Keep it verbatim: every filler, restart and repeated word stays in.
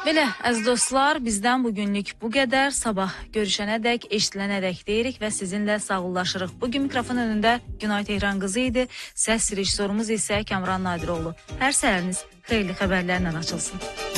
Belə, əziz dostlar, bizdən bugünlük bu qədər. Sabah görüşənədək, eşidilənədək deyirik və sizinlə sağollaşırıq. Bugün mikrofon önündə Günay Tehran qızı idi. Səs rejissorumuz isə Kamran Nadiroğlu. Hər səhəriniz xeyirli xəbərlərlə açılsın.